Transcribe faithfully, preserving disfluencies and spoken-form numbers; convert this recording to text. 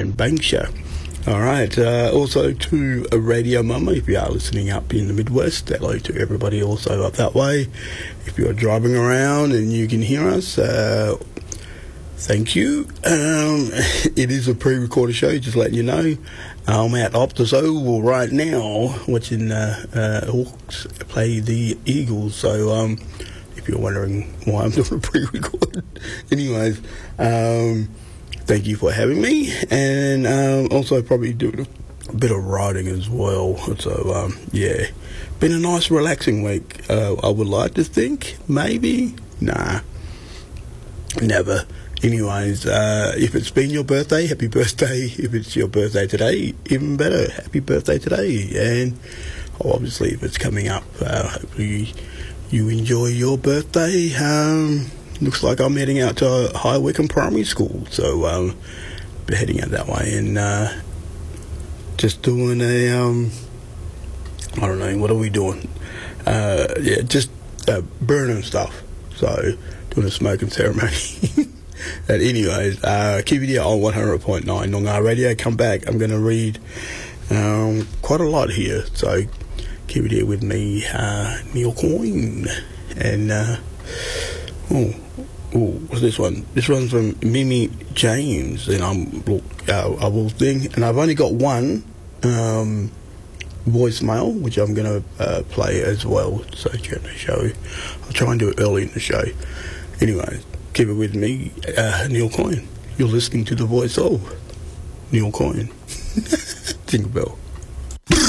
and Banksia. All right. Uh, also to a Radio Mama, if you are listening up in the Midwest, hello to everybody also up that way. If you're driving around and you can hear us, uh, thank you. Um, it is a pre-recorded show, just letting you know. I'm at Optus Oval right now watching uh, uh, Hawks play the Eagles. So um, if you're wondering why I'm doing a pre-record, anyways, um, thank you for having me. And um, also probably doing a bit of writing as well. So um, yeah, been a nice relaxing week. Uh, I would like to think, maybe, nah, never. Anyways, uh, if it's been your birthday, happy birthday. If it's your birthday today, even better, happy birthday today. And obviously, if it's coming up, uh, hopefully you enjoy your birthday. Um, looks like I'm heading out to High Wycombe Primary School, so um, be heading out that way and uh, just doing a, um, I don't know, what are we doing? Uh, yeah, just uh, burning stuff. So, doing a smoking ceremony. But anyways, uh, keep it here on one hundred point nine Noongar Radio. Come back. I'm going to read um, quite a lot here. So keep it here with me, uh, Neil Coyne. And, uh, oh, oh, what's this one? This one's from Mimi James. And I'm, look, uh, I will think. And I've only got one um, voicemail, which I'm going to uh, play as well. So during the show, I'll try and do it early in the show. Anyway. Keep it with me, uh, Neil Coyne. You're listening to the voice of Neil Coyne. Jingle bell.